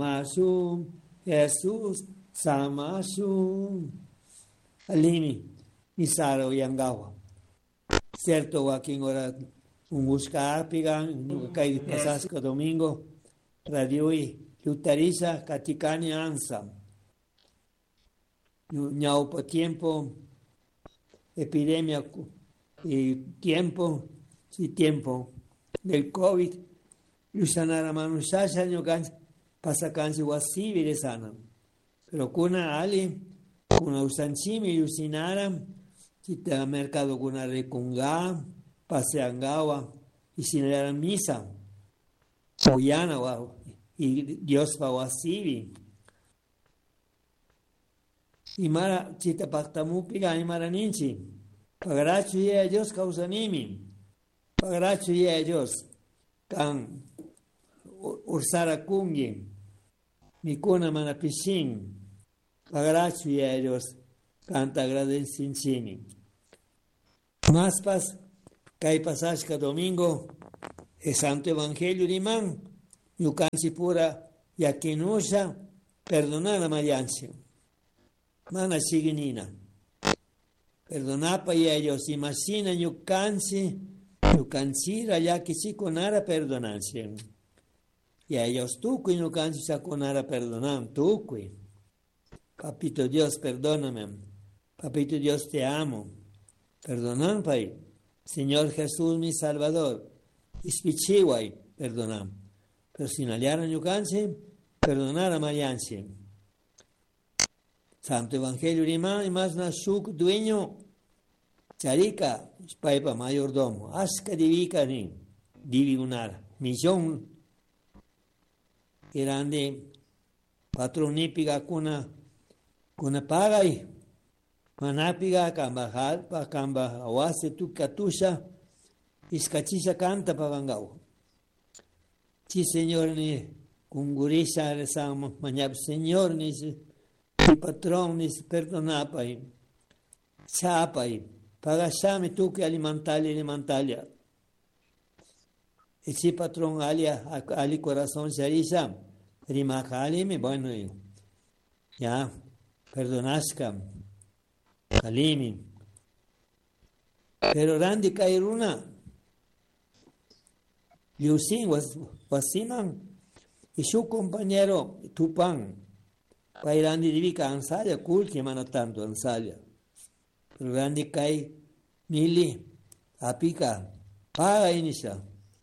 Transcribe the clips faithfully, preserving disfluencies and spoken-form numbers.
Masum, Jesus, Samasum, Alimi, Misaro Yangawa. Certo, Joaquín, ora un buscar pigan, nunca caí pasasco domingo, radio y Lutariza, Caticani Ansa. Ñao por tiempo, epidemia y tiempo, y tiempo del COVID, Lusanara Manusasha, Ñocan, Pasacansi Wasivi de Sana. Pero kuna Ali, kuna Usanchimi, Lusinara, Chita mercado kuna Recunga, Paseangawa, y Sinara Misa, Oyana, y Dios va Wasivi. Y Mara Chita Pactamupiga y Maraninchi, Pagarachu y ellos causanimi, Pagarachu y ellos, Can Ursara Kungi, Mikuna Manapishin, Pagarachu y ellos, Canta Agradecinchini. Más pas, Kai Pasashka Domingo, el Santo Evangelio de Man, Yukanchi Pura, Yakinusha, perdonar a Marianchi. Mana siginina. Perdonapa y ellos imagina yukansi, yukansira ya que si conara perdonansi. Y a ellos tuqui yukansi sa conara perdonan, tuqui. Papito Dios, perdóname. Papito Dios, te amo. Perdonan, pai. Señor Jesús, mi Salvador. Ispichiwai, perdonan. Pero si naliaran yukansi, perdonar a Mariansi. Santo Evangelio Rima y más na shuk dueño charika paipa mayordomo aska divika ni divi unar millón grande patronipiga kuna kuna pagai manapiga kambahal pa kamba awase tu katusha iskachisha canta pagangau chi señor ni kungurisha resamo mañab señor ni el patrón dice, perdona, pai. Chapai. Pagasame tú que alimentarle, alimentarle. Ese patrón alia, ali corazón se ariza. Rimacali me bueno. Ya, perdonasca. Kalimi. Pero Randy Kairuna. Yusin was wasiman. Y su compañero Tupan. Pairandi divika ansalya kulki mana tanto ansalya. Pero grandi kai mili apika paga inisha.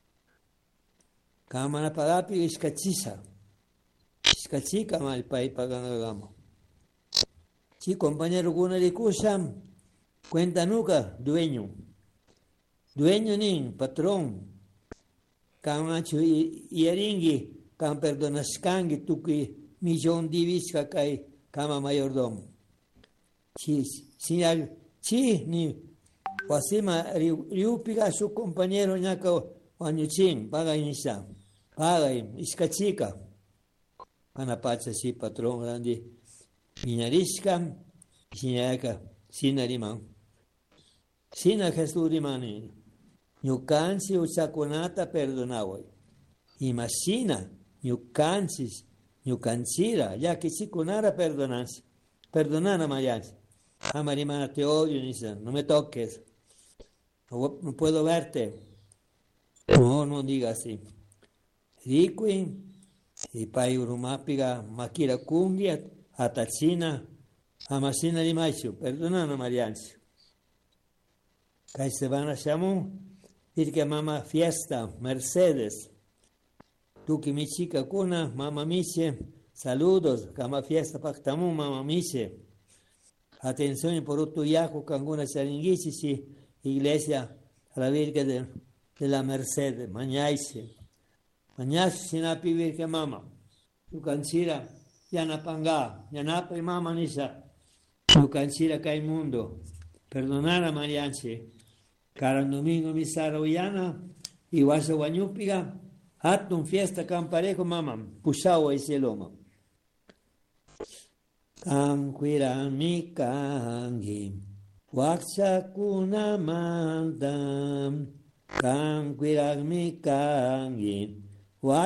Kamana pagapi iskachisa. Iskachika mal pai pagangagamo. Si compañero kuna de kusam cuenta nunca dueño. Dueño nin patrón. Kamachu iaringi kam perdonaskangi tuki millón divisca cae cama mayordomo. Si, si, si, ni, Wasima riupiga su compañero ñaca wañuchin, paga inisa, paga iskachika. Panapacha si patrón grande, minarisca, sinaca, sinariman. Sina Jesús rimani, ñucansi usaconata perdonaway. Imagina, ñucansis, Ñucancira, ya que si conara perdonas, perdonana Mayas. Amarimana, te odio, Nisa, no me toques. No, no puedo verte. No, no digas así. Riqui, y pai urumapiga, makira kungia, atachina, amasina di maichu, perdonana Mariansi. Kai se van a shamu, ir que mama fiesta, Mercedes. Tú que mi chica cuna, mamá miche, saludos, cama fiesta pactamu, mamá miche. Atención por otro yaco, canguna charinguichi, iglesia a la Virgen de, de la Mercedes, mañaise. Mañaise sin api Virgen mama. Tu cancira, yana panga, yana pa mama nisa. Tu cancira cae mundo. Perdonar a Marianche. Cara domingo mi sara uyana, y guasa guanyupiga. Hatun fiesta camparejo mamam, pushawa y seloma. Kankwira mi kangi, wakcha kuna mandam, kankwira mi kangi,